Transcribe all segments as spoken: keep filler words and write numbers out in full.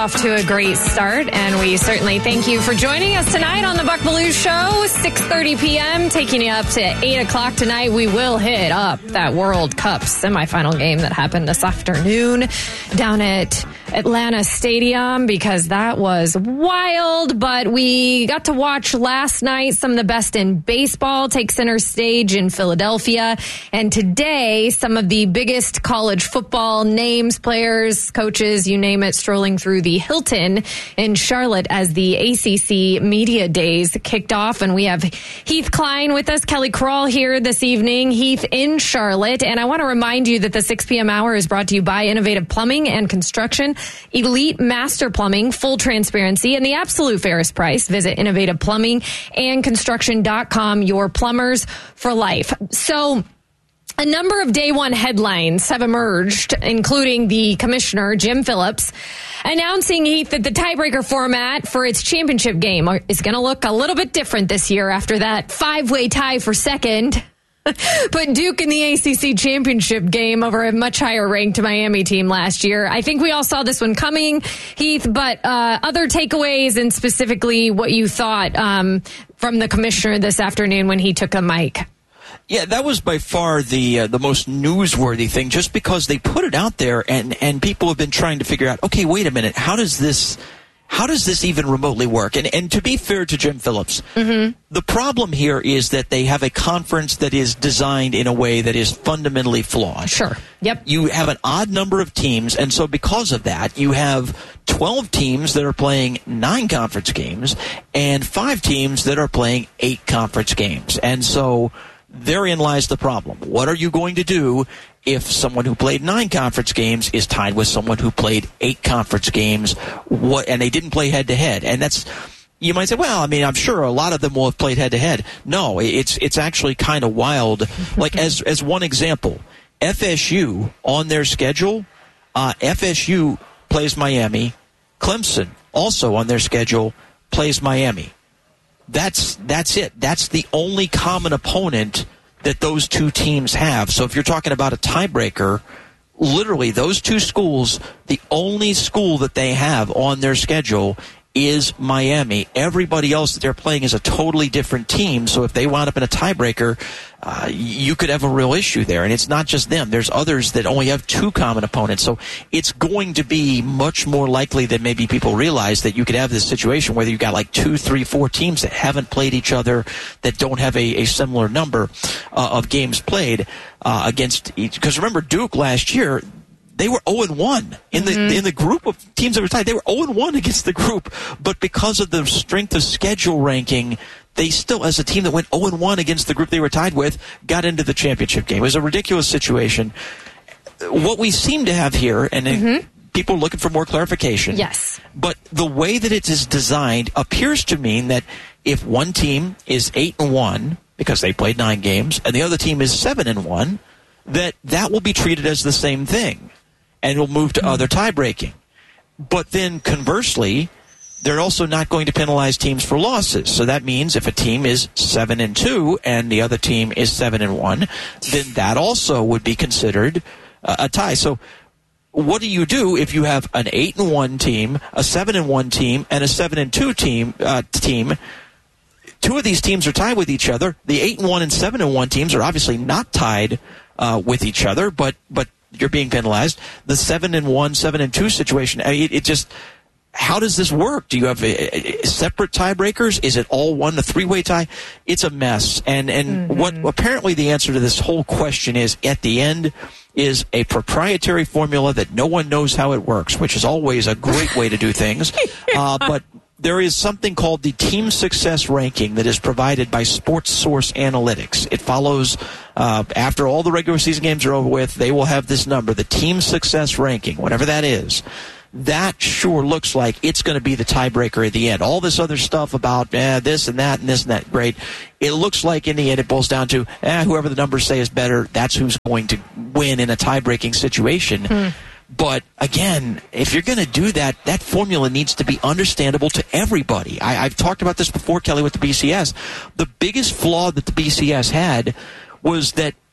Off to a great start, and we certainly thank you for joining us tonight on the Buck Belue Show, six thirty p.m., taking you up to eight o'clock tonight. We will hit up that World Cup semifinal game that happened this afternoon down at Atlanta Stadium, because that was wild. But we got to watch last night some of the best in baseball take center stage in Philadelphia, and today some of the biggest college football names, players, coaches, you name it, strolling through the Hilton in Charlotte as the A C C Media Days kicked off. And we have Heath Klein with us, Kelly Crawl here this evening. Heath in Charlotte. And I want to remind you that the six p.m. hour is brought to you by Innovative Plumbing and Construction, Elite Master Plumbing, full transparency, and the absolute fairest price. Visit innovative plumbing and construction dot com, your plumbers for life. So, a number of day one headlines have emerged, including the commissioner, Jim Phillips, announcing, Heath, that the tiebreaker format for its championship game is going to look a little bit different this year after that five-way tie for second. Put Duke in the A C C championship game over a much higher ranked Miami team last year. I think we all saw this one coming, Heath, but uh, other takeaways and specifically what you thought um, from the commissioner this afternoon when he took a mic. Yeah, that was by far the uh, the most newsworthy thing, just because they put it out there, and, and people have been trying to figure out, okay, wait a minute, how does this how does this even remotely work? And and to be fair to Jim Phillips, mm-hmm. the problem here is that they have a conference that is designed in a way that is fundamentally flawed. Sure. Yep. You have an odd number of teams, and so because of that, you have twelve teams that are playing nine conference games and five teams that are playing eight conference games. And so therein lies the problem. What are you going to do if someone who played nine conference games is tied with someone who played eight conference games, what, and they didn't play head-to-head? And that's, you might say, well, I mean, I'm sure a lot of them will have played head-to-head. No, it's it's actually kind of wild. Like, as as one example, F S U on their schedule, uh, F S U plays Miami. Clemson, also on their schedule, plays Miami. That's that's it. That's the only common opponent that those two teams have. So if you're talking about a tiebreaker, literally those two schools, the only school that they have on their schedule is Miami. Everybody else that they're playing is a totally different team. So if they wound up in a tiebreaker, uh, you could have a real issue there. And it's not just them. There's others that only have two common opponents. So it's going to be much more likely than maybe people realize that you could have this situation where you've got like two, three, four teams that haven't played each other, that don't have a, a similar number uh, of games played uh, against each. Because remember, Duke last year, they were oh and one in the mm-hmm. in the group of teams that were tied. They were oh and one against the group, but because of the strength of schedule ranking, they still, as a team that went oh and one against the group they were tied with, got into the championship game. It was a ridiculous situation. What we seem to have here, and mm-hmm. people are looking for more clarification. Yes. But the way that it is designed appears to mean that if one team is eight and one because they played nine games, and the other team is seven and one, that that will be treated as the same thing. And will move to other tie-breaking. But then, conversely, they're also not going to penalize teams for losses. So that means if a team is seven and two and the other team is seven and one, then that also would be considered uh, a tie. So what do you do if you have an eight and one team, a seven and one team, and a seven and two team? Uh, team? Two of these teams are tied with each other. The eight and one and seven and one teams are obviously not tied uh, with each other, but but. You're being penalized. The seven and one, seven and two situation. I mean, it, it just. How does this work? Do you have a, a separate tiebreakers? Is it all one, a three-way tie? It's a mess. And and mm-hmm. what apparently the answer to this whole question is at the end is a proprietary formula that no one knows how it works, which is always a great way to do things. yeah. uh, but there is something called the Team Success Ranking that is provided by Sports Source Analytics. It follows, uh, after all the regular season games are over with, they will have this number, the Team Success Ranking, whatever that is. That sure looks like it's going to be the tiebreaker at the end. All this other stuff about eh, this and that and this and that, great. It looks like in the end it boils down to eh, whoever the numbers say is better, that's who's going to win in a tie-breaking situation. Hmm. But, again, if you're going to do that, that formula needs to be understandable to everybody. I, I've talked about this before, Kelly, with the B C S. The biggest flaw that the B C S had was that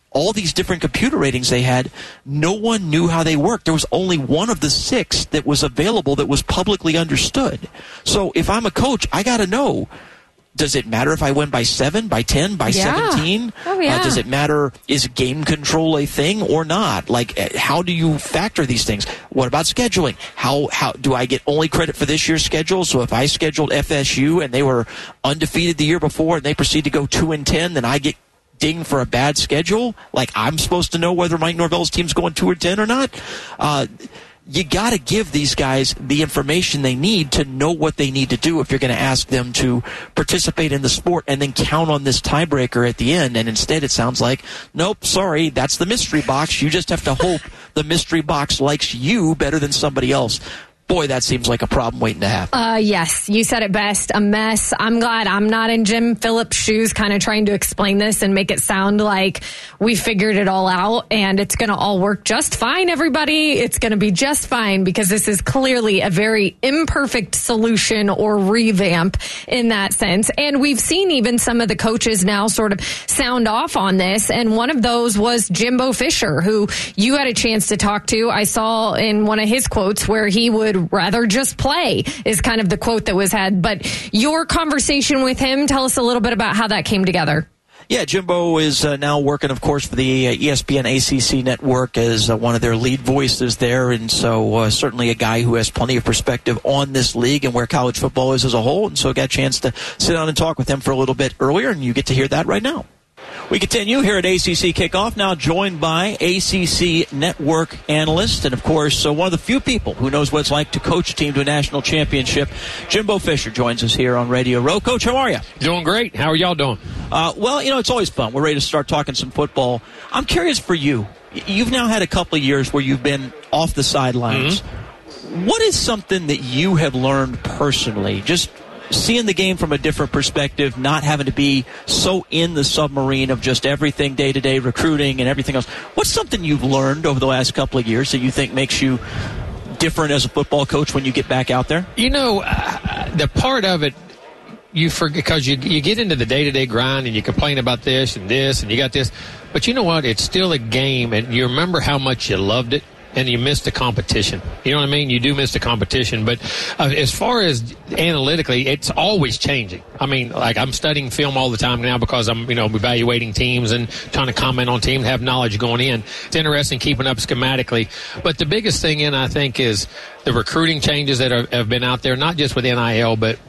all these different computer ratings they had, no one knew how they worked. There was only one of the six that was available that was publicly understood. So if I'm a coach, I got to know, does it matter if I win by seven, by ten, by yeah. seventeen? Oh, yeah. Uh, does it matter, is game control a thing or not? Like, how do you factor these things? What about scheduling? How how do I get only credit for this year's schedule? So if I scheduled F S U and they were undefeated the year before and they proceed to go two and ten, then I get dinged for a bad schedule? Like, I'm supposed to know whether Mike Norvell's team's going two or ten or not? Uh, you got to give these guys the information they need to know what they need to do if you're going to ask them to participate in the sport and then count on this tiebreaker at the end. And instead it sounds like, nope, sorry, that's the mystery box. You just have to hope the mystery box likes you better than somebody else. Boy, that seems like a problem waiting to happen. Uh, yes, you said it best. A mess. I'm glad I'm not in Jim Phillips' shoes kind of trying to explain this and make it sound like we figured it all out and it's going to all work just fine, everybody. It's going to be just fine, because this is clearly a very imperfect solution or revamp in that sense. And we've seen even some of the coaches now sort of sound off on this. And one of those was Jimbo Fisher, who you had a chance to talk to. I saw in one of his quotes where he would rather just play, is kind of the quote that was had. But your conversation with him, tell us a little bit about how that came together. Yeah, Jimbo is uh, now working, of course, for the uh, E S P N A C C network as uh, one of their lead voices there, and so uh, certainly a guy who has plenty of perspective on this league and where college football is as a whole, and so I got a chance to sit down and talk with him for a little bit earlier, and you get to hear that right now. We continue here at A C C Kickoff, now joined by A C C Network analyst and, of course, uh, one of the few people who knows what it's like to coach a team to a national championship. Jimbo Fisher joins us here on Radio Row. Coach, how are you? Doing great. How are y'all doing? Uh, well, you know, it's always fun. We're ready to start talking some football. I'm curious for you. You've now had a couple of years where you've been off the sidelines. Mm-hmm. What is something that you have learned personally, just seeing the game from a different perspective, not having to be so in the submarine of just everything day-to-day recruiting and everything else? What's something you've learned over the last couple of years that you think makes you different as a football coach when you get back out there? You know, uh, the part of it, you forget, because you, you get into the day-to-day grind and you complain about this and this and you got this. But you know what? It's still a game, and you remember how much you loved it. And you missed the competition. You know what I mean? You do miss the competition. But uh, as far as analytically, it's always changing. I mean, like, I'm studying film all the time now because I'm, you know, evaluating teams and trying to comment on teams, have knowledge going in. It's interesting keeping up schematically. But the biggest thing in, I think, is the recruiting changes that are, have been out there, not just with N I L, but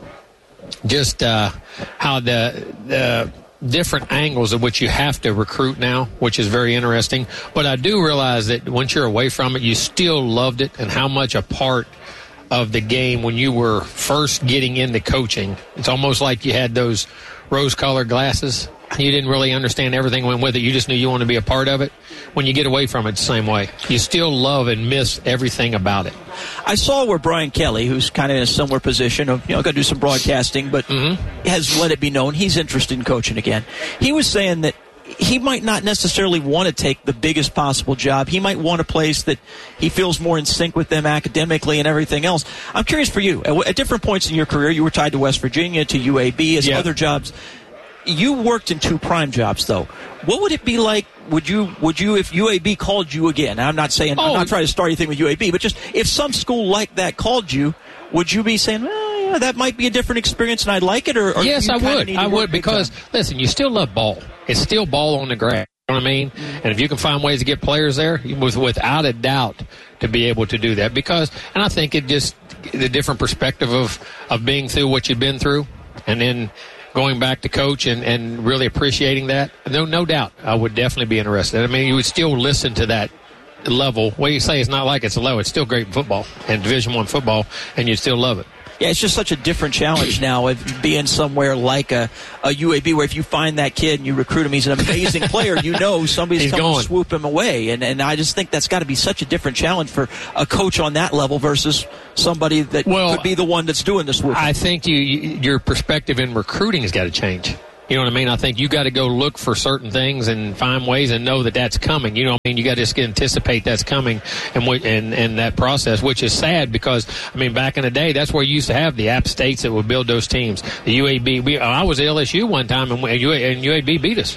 just uh, how the the different angles of which you have to recruit now, which is very interesting. But I do realize that once you're away from it, you still loved it, and how much a part of the game when you were first getting into coaching. It's almost like you had those rose-colored glasses. You didn't really understand everything went with it. You just knew you wanted to be a part of it. When you get away from it the same way, you still love and miss everything about it. I saw where Brian Kelly, who's kind of in a similar position of, you know, got to do some broadcasting, but mm-hmm. has let it be known he's interested in coaching again. He was saying that he might not necessarily want to take the biggest possible job. He might want a place that he feels more in sync with them academically and everything else. I'm curious for you. At, at different points in your career, you were tied to West Virginia, to U A B, as yep. other jobs. You worked in two prime jobs, though. What would it be like? Would you, would you, if U A B called you again? I'm not saying, oh, I'm not trying to start anything with U A B, but just if some school like that called you, would you be saying, well, yeah, that might be a different experience and I'd like it? Or, or yes, I would. I would, because, listen, you still love ball. It's still ball on the grass. You know what I mean? Mm-hmm. And if you can find ways to get players there, with, without a doubt, to be able to do that. Because, and I think it just, the different perspective of, of being through what you've been through, and then going back to coach and, and really appreciating that, no no doubt, I would definitely be interested. I mean, you would still listen to that level. What you say, it's not like it's low. It's still great football and Division One football, and you'd still love it. Yeah, it's just such a different challenge now of being somewhere like a, a U A B, where if you find that kid and you recruit him, he's an amazing player, you know somebody's he's coming going. to swoop him away. And and I just think that's got to be such a different challenge for a coach on that level versus somebody that well, could be the one that's doing the swooping. I think you, you, your perspective in recruiting has got to change. You know what I mean? I think you got to go look for certain things and find ways and know that that's coming. You know what I mean? You got to just anticipate that's coming and and and that process, which is sad because, I mean, back in the day, that's where you used to have the App States that would build those teams. The U A B, we, I was at L S U one time and, and U A B beat us.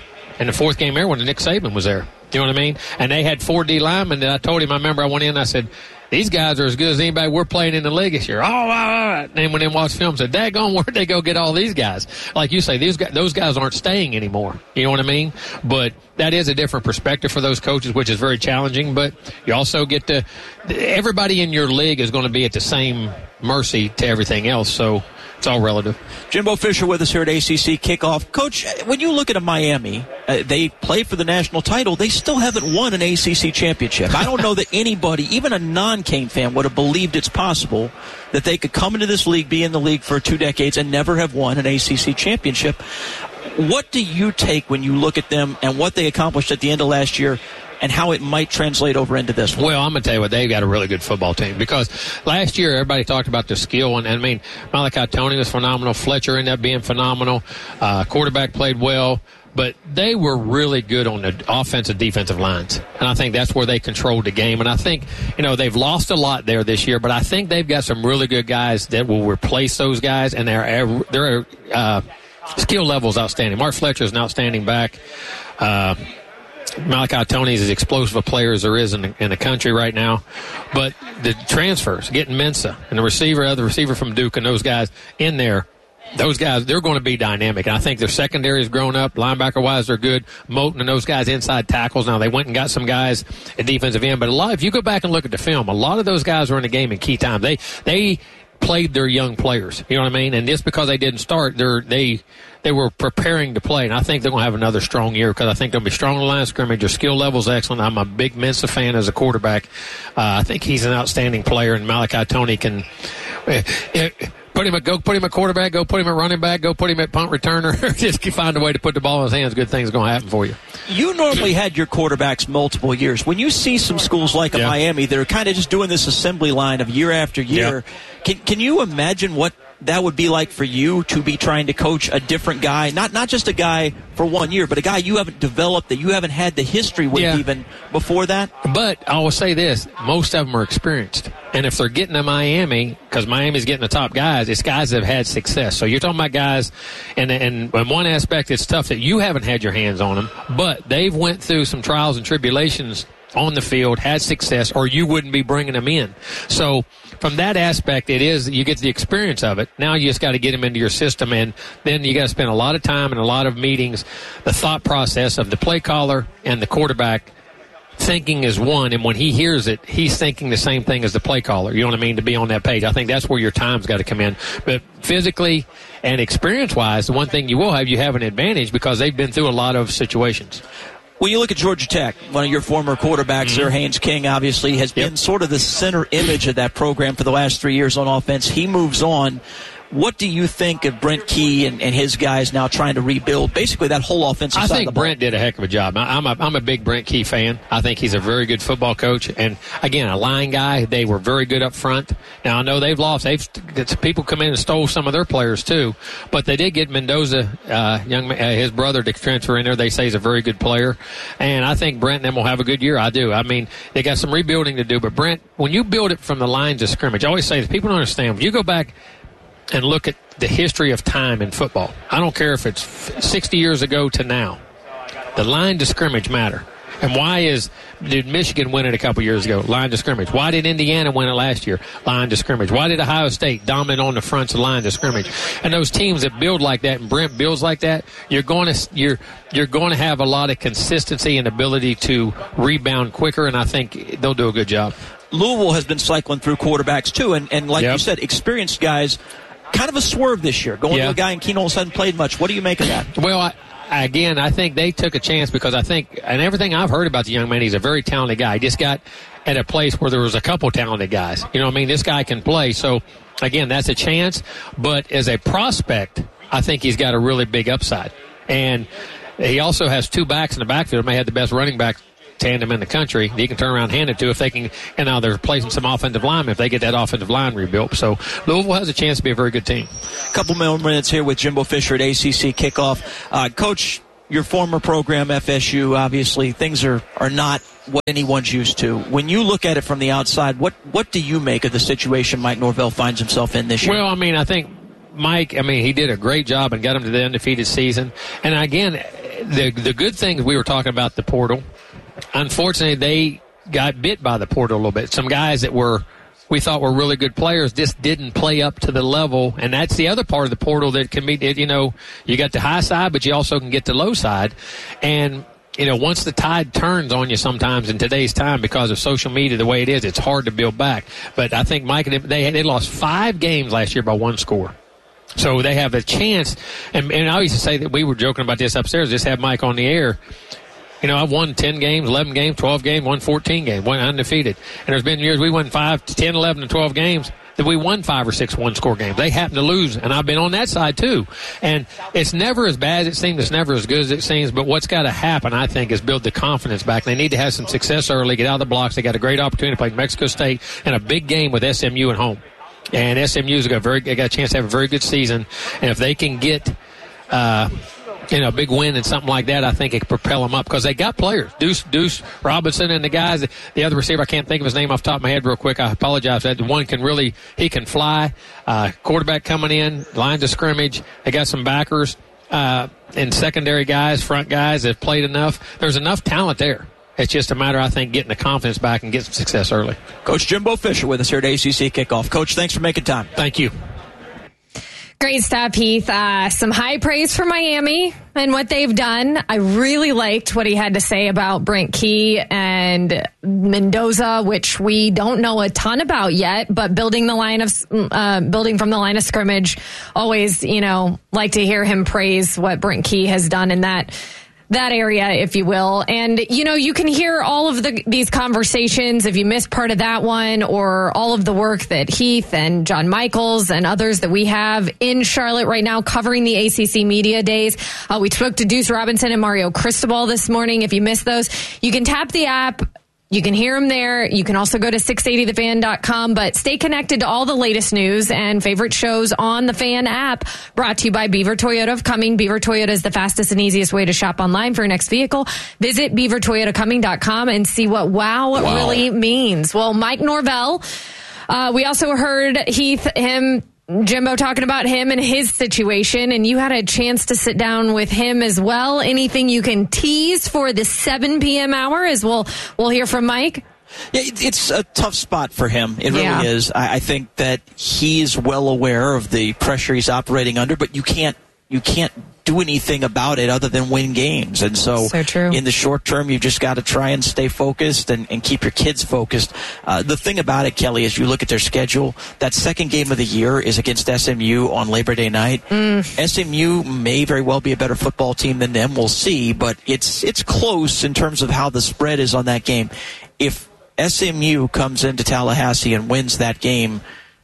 And the fourth game there when Nick Saban was there. You know what I mean? And they had four D linemen. And I told him, I remember I went in and I said, these guys are as good as anybody we're playing in the league this year. Oh, all right. And when they watched film, said, daggone, where'd they go get all these guys? Like you say, these guys, those guys aren't staying anymore. You know what I mean? But that is a different perspective for those coaches, which is very challenging. But you also get to, everybody in your league is going to be at the same mercy to everything else. So it's all relative. Jimbo Fisher with us here at A C C Kickoff. Coach, when you look at a Miami, uh, they play for the national title. They still haven't won an A C C championship. I don't know that anybody, even a non-Cane fan, would have believed it's possible that they could come into this league, be in the league for two decades, and never have won an A C C championship. What do you take when you look at them and what they accomplished at the end of last year and how it might translate over into this one? Well, I'm going to tell you what, they've got a really good football team because last year everybody talked about their skill, and, and I mean, Malachi Tony was phenomenal. Fletcher ended up being phenomenal. Uh, quarterback played well, but they were really good on the offensive, defensive lines, and I think that's where they controlled the game. And I think, you know, they've lost a lot there this year, but I think they've got some really good guys that will replace those guys, and their their uh, skill level is outstanding. Mark Fletcher is an outstanding back. Uh, Malachi Tony is as explosive a player as there is in the, in the country right now. But the transfers, getting Mensa and the receiver, other receiver from Duke and those guys in there, those guys, they're going to be dynamic. And I think their secondary has grown up. Linebacker-wise, they're good. Moton and those guys inside tackles. Now, they went and got some guys at defensive end. But a lot, if you go back and look at the film, a lot of those guys were in the game in key time. They they played their young players. You know what I mean? And just because they didn't start, they're, they they were preparing to play. And I think they're going to have another strong year because I think they'll be strong in the line of scrimmage. Their skill level is excellent. I'm a big Mensa fan as a quarterback. Uh, I think he's an outstanding player, and Malachi Tony can uh, – Put him at go. Put him at quarterback. Go. Put him at running back. Go. Put him at punt returner. Just find a way to put the ball in his hands. Good things going to happen for you. You normally had your quarterbacks multiple years. When you see some schools like a yeah. Miami, they're kind of just doing this assembly line of year after year. Yeah. Can Can you imagine what that would be like for you to be trying to coach a different guy, not not just a guy for one year, but a guy you haven't developed, that you haven't had the history with yeah. even before that? But I will say this, most of them are experienced. And if they're getting to Miami, because Miami's getting the top guys, it's guys that have had success. So you're talking about guys, and, and in one aspect it's tough that you haven't had your hands on them, but they've went through some trials and tribulations on the field, had success, or you wouldn't be bringing them in. So from that aspect, it is, you get the experience of it. Now you just got to get them into your system, and then you got to spend a lot of time and a lot of meetings. The thought process of the play caller and the quarterback thinking is one, and when he hears it, he's thinking the same thing as the play caller. You know what I mean? To be on that page. I think that's where your time's got to come in. But physically and experience-wise, the one thing you will have, you have an advantage because they've been through a lot of situations. When you look at Georgia Tech, one of your former quarterbacks, mm-hmm. Sir Haynes King, obviously has yep. been sort of the center image of that program for the last three years on offense. He moves on. What do you think of Brent Key and, and his guys now trying to rebuild basically that whole offensive I side think of the ball? Brent did a heck of a job. I'm a, I'm a big Brent Key fan. I think he's a very good football coach. And, again, a line guy. They were very good up front. Now, I know they've lost. They've People come in and stole some of their players, too. But they did get Mendoza, uh, young uh, his brother, to transfer in there. They say he's a very good player. And I think Brent and them will have a good year. I do. I mean, they got some rebuilding to do. But, Brent, when you build it from the lines of scrimmage, I always say this. People don't understand. When you go back and look at the history of time in football, I don't care if it's sixty years ago to now, the line to scrimmage matter. And why is did Michigan win it a couple years ago? Line to scrimmage. Why did Indiana win it last year? Line to scrimmage. Why did Ohio State dominate on the fronts of line to scrimmage? And those teams that build like that, and Brent builds like that, you're going to you're you're going to have a lot of consistency and ability to rebound quicker. And I think they'll do a good job. Louisville has been cycling through quarterbacks too, and and like yep. you said, experienced guys. Kind of a swerve this year, going yeah. to a guy in Keenan hasn't played much. What do you make of that? Well, I, again, I think they took a chance because I think, and everything I've heard about the young man, he's a very talented guy. He just got at a place where there was a couple talented guys. You know what I mean? This guy can play. So, again, that's a chance. But as a prospect, I think he's got a really big upside. And he also has two backs in the backfield. May have the best running back tandem in the country. He can turn around and hand it to if they can. And now they're replacing some offensive linemen if they get that offensive line rebuilt. So Louisville has a chance to be a very good team. A couple more minutes here with Jimbo Fisher at A C C Kickoff. Uh, Coach, your former program, F S U, obviously things are, are not what anyone's used to. When you look at it from the outside, what, what do you make of the situation Mike Norvell finds himself in this year? Well, I mean, I think Mike, I mean, he did a great job and got him to the undefeated season. And again, the the good things we were talking about the portal. Unfortunately, they got bit by the portal a little bit. Some guys that were we thought were really good players just didn't play up to the level, and that's the other part of the portal that can be. You know, you got the high side, but you also can get the low side, and. You know, once the tide turns on you sometimes in today's time because of social media the way it is, it's hard to build back. But I think Mike, they they lost five games last year by one score. So they have a chance. And, and I used to say that we were joking about this upstairs, just have Mike on the air. You know, I've won ten games, eleven games, twelve games, won fourteen games, went undefeated. And there's been years we won five, ten, eleven, and twelve games that we won five or six one-score games. They happen to lose, and I've been on that side too. And it's never as bad as it seems. It's never as good as it seems. But what's got to happen, I think, is build the confidence back. They need to have some success early, get out of the blocks. They got a great opportunity to play Mexico State and a big game with S M U at home. And S M U's got a very, they got a chance to have a very good season. And if they can get, uh, you know, a big win and something like that, I think it could propel them up because they got players. Deuce, Deuce Robinson and the guys, the other receiver, I can't think of his name off the top of my head real quick. I apologize. That one can really, he can fly. Uh, quarterback coming in, lines of scrimmage. They got some backers uh, and secondary guys, front guys that have played enough. There's enough talent there. It's just a matter, I think, getting the confidence back and getting some success early. Coach Jimbo Fisher with us here at A C C Kickoff. Coach, thanks for making time. Thank you. Great stuff, Heath. Uh, some high praise for Miami and what they've done. I really liked what he had to say about Brent Key and Mendoza, which we don't know a ton about yet, but building the line of uh, building from the line of scrimmage. Always, you know, like to hear him praise what Brent Key has done in that that area, if you will. And, you know, you can hear all of the, these conversations if you missed part of that one, or all of the work that Heath and John Michaels and others that we have in Charlotte right now covering the A C C Media Days. Uh, we spoke to Deuce Robinson and Mario Cristobal this morning. If you missed those, you can tap the app. You can hear them there. You can also go to six eighty the fan dot com, but stay connected to all the latest news and favorite shows on the Fan app. Brought to you by Beaver Toyota of Cumming. Beaver Toyota is the fastest and easiest way to shop online for your next vehicle. Visit beaver toyota cumming dot com and see what wow, wow. really means. Well, Mike Norvell, uh, we also heard Heath, him, Jimbo talking about him and his situation, and you had a chance to sit down with him as well. Anything you can tease for the seven p.m. hour as we'll, we'll hear from Mike? Yeah, it's a tough spot for him. It really yeah. is. I think that he is well aware of the pressure he's operating under, but you can't you can't do anything about it other than win games. And so, so true. In the short term, you've just got to try and stay focused and, and keep your kids focused. Uh, the thing about it, Kelly, is you look at their schedule, that second game of the year is against S M U on Labor Day night. Mm. S M U may very well be a better football team than them. We'll see, but it's it's close in terms of how the spread is on that game. If S M U comes into Tallahassee and wins that game,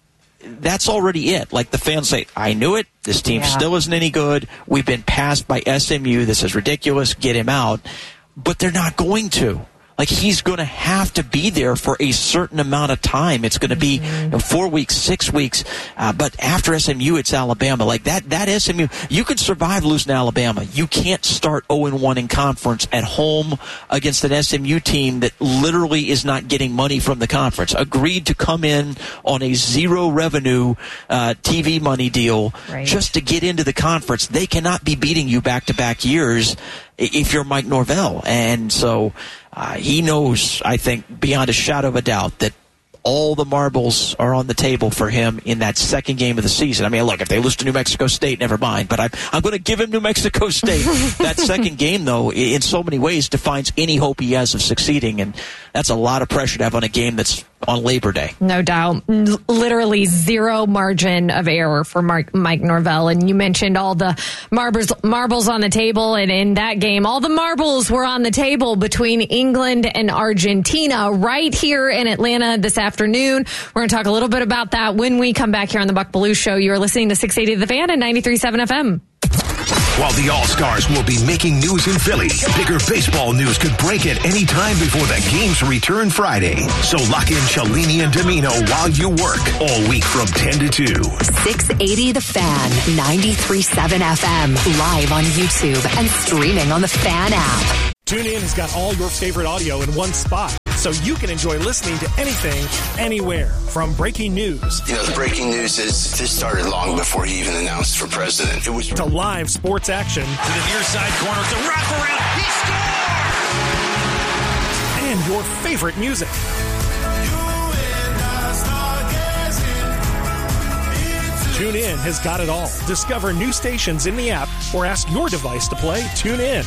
that's already it. Like the fans say, I knew it. This team yeah. still isn't any good. We've been passed by S M U. This is ridiculous. Get him out. But they're not going to. Like, he's going to have to be there for a certain amount of time. It's going to be mm-hmm. you know, four weeks, six weeks. Uh, but after S M U, it's Alabama. Like, that that S M U, you could survive losing to Alabama. You can't start oh and one in conference at home against an S M U team that literally is not getting money from the conference. Agreed to come in on a zero revenue uh, T V money deal right. just to get into the conference. They cannot be beating you back-to-back years if you're Mike Norvell. And so uh, he knows, I think, beyond a shadow of a doubt, that all the marbles are on the table for him in that second game of the season. I mean, look, if they lose to New Mexico State, never mind. But I'm, I'm going to give him New Mexico State. That second game, though, in so many ways defines any hope he has of succeeding. And that's a lot of pressure to have on a game that's on Labor Day. No doubt. L- literally zero margin of error for Mark, Mike Norvell. And you mentioned all the marbles, marbles on the table. And in that game, all the marbles were on the table between England and Argentina right here in Atlanta this afternoon. We're going to talk a little bit about that when we come back here on the Buck Belue Show. You are listening to six eighty The Fan and ninety-three point seven F M. While the All-Stars will be making news in Philly, bigger baseball news could break at any time before the games return Friday. So lock in Cellini and Domino while you work all week from ten to two. six eighty The Fan, ninety-three point seven F M, live on YouTube and streaming on the Fan app. TuneIn has got all your favorite audio in one spot. so you can enjoy listening to anything, anywhere. From breaking news. You know, the breaking news is this started long before he even announced for president. It was to live sports action. To the near side corner, the wraparound. He scores! And your favorite music. TuneIn has got it all. Discover new stations in the app or ask your device to play TuneIn.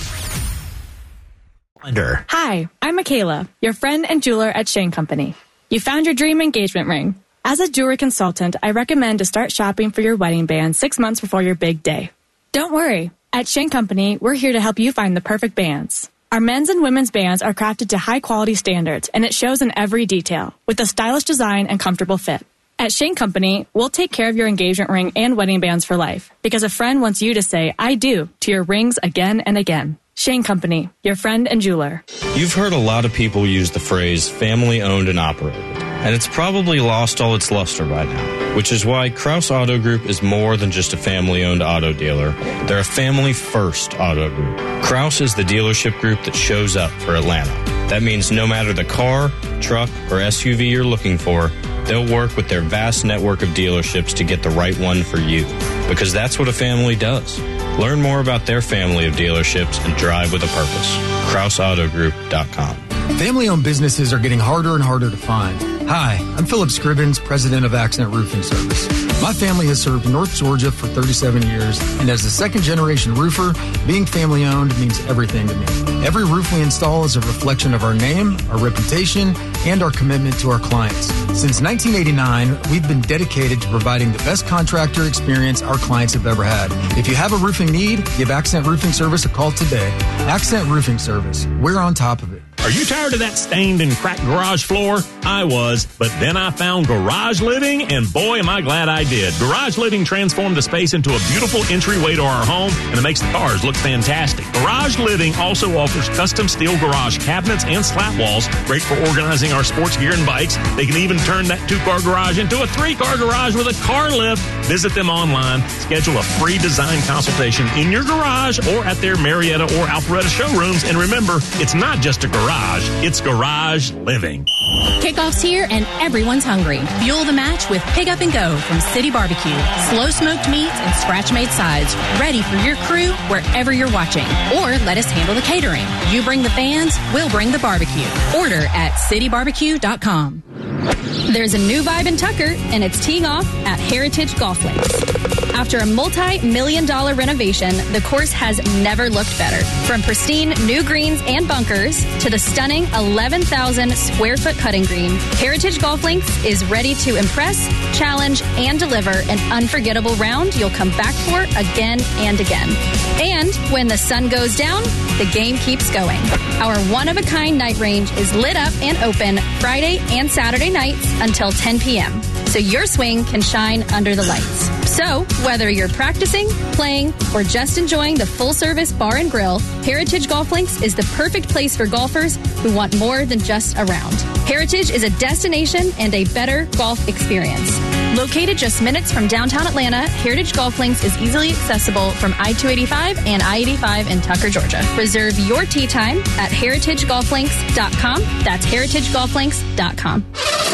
Hi, I'm Michaela, your friend and jeweler at Shane Company. You found your dream engagement ring. As a jewelry consultant, I recommend to start shopping for your wedding band six months before your big day. Don't worry. At Shane Company, we're here to help you find the perfect bands. Our men's and women's bands are crafted to high-quality standards, and it shows in every detail, with a stylish design and comfortable fit. At Shane Company, we'll take care of your engagement ring and wedding bands for life, because a friend wants you to say, I do, to your rings again and again. Shane Company, your friend and jeweler. You've heard a lot of people use the phrase family-owned and operated, and it's probably lost all its luster by now, which is why Kraus Auto Group is more than just a family-owned auto dealer. They're a family-first auto group. Kraus is the dealership group that shows up for Atlanta. That means no matter the car, truck, or S U V you're looking for, they'll work with their vast network of dealerships to get the right one for you, because that's what a family does. Learn more about their family of dealerships and drive with a purpose. Kraus Auto Group dot com. Family-owned businesses are getting harder and harder to find. Hi, I'm Philip Scribbins, president of Accent Roofing Service. My family has served North Georgia for thirty-seven years, and as a second-generation roofer, being family-owned means everything to me. Every roof we install is a reflection of our name, our reputation, and our commitment to our clients. Since nineteen eighty-nine, we've been dedicated to providing the best contractor experience our clients have ever had. If you have a roofing need, give Accent Roofing Service a call today. Accent Roofing Service. We're on top of it. Are you tired of that stained and cracked garage floor? I was, but then I found Garage Living, and boy, am I glad I did. Garage Living transformed the space into a beautiful entryway to our home, and it makes the cars look fantastic. Garage Living also offers custom steel garage cabinets and slat walls, great for organizing our sports gear and bikes. They can even turn that two-car garage into a three-car garage with a car lift. Visit them online. Schedule a free design consultation in your garage or at their Marietta or Alpharetta showrooms. And remember, it's not just a garage. It's Garage Living. Kickoff's here and everyone's hungry. Fuel the match with Pig Up and Go from City Barbecue. Slow smoked meats and scratch made sides, ready for your crew wherever you're watching. Or let us handle the catering. You bring the fans, we'll bring the barbecue. Order at city barbecue dot com. There's a new vibe in Tucker, and it's teeing off at Heritage Golf Links. After a multi-million dollar renovation, the course has never looked better. From pristine new greens and bunkers to the stunning eleven thousand square foot putting green, Heritage Golf Links is ready to impress, challenge, and deliver an unforgettable round you'll come back for again and again. And when the sun goes down, the game keeps going. Our one-of-a-kind night range is lit up and open Friday and Saturday nights until ten p.m., so your swing can shine under the lights. So, whether you're practicing, playing, or just enjoying the full-service bar and grill, Heritage Golf Links is the perfect place for golfers who want more than just a round. Heritage is a destination and a better golf experience. Located just minutes from downtown Atlanta, Heritage Golf Links is easily accessible from I two eighty-five and I eighty-five in Tucker, Georgia. Reserve your tee time at heritage golf links dot com. That's heritage golf links dot com.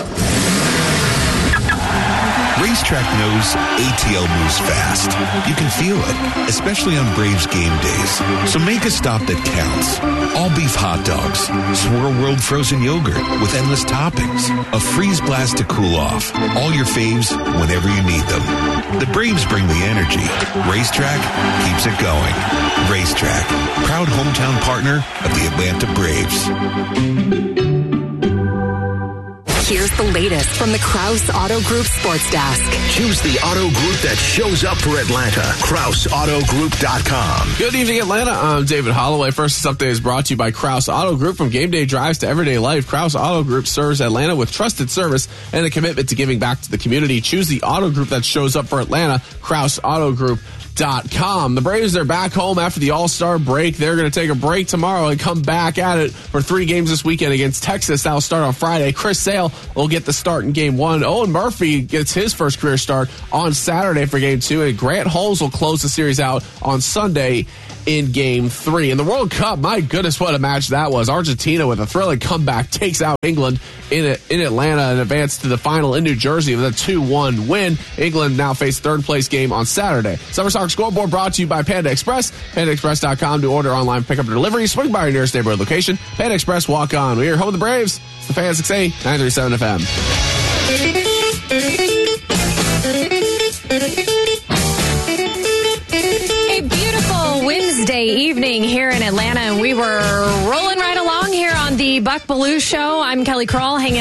Racetrack knows A T L moves fast. You can feel it, especially on Braves game days. So make a stop that counts. All beef hot dogs, Swirl World frozen yogurt with endless toppings, a freeze blast to cool off. All your faves whenever you need them. The Braves bring the energy. Racetrack keeps it going. Racetrack, proud hometown partner of the Atlanta Braves. Here's the latest from the Kraus Auto Group Sports Desk. Choose the auto group that shows up for Atlanta. Kraus Auto Group dot com. Good evening, Atlanta. I'm David Holloway. First update is brought to you by Kraus Auto Group. From game day drives to everyday life, Kraus Auto Group serves Atlanta with trusted service and a commitment to giving back to the community. Choose the auto group that shows up for Atlanta. Kraus Auto Group dot com. The Braves are back home after the All-Star break. They're going to take a break tomorrow and come back at it for three games this weekend against Texas. That'll start on Friday. Chris Sale will get the start in game one. Owen Murphy gets his first career start on Saturday for game two. And Grant Holmes will close the series out on Sunday in game three. In the World Cup, my goodness, what a match that was. Argentina with a thrilling comeback takes out England in in Atlanta and advanced to the final in New Jersey with a two one win. England now face third place game on Saturday. Summer Soccer Scoreboard brought to you by Panda Express. Panda Express dot com to order online pickup and delivery. Swing by your nearest neighborhood location. Panda Express, walk on. We're home of the Braves. It's the Fan six A, nine thirty-seven F M. Wednesday evening here in Atlanta, and we were rolling right along here on the Buck Belue Show. I'm Kelly Kroll, hanging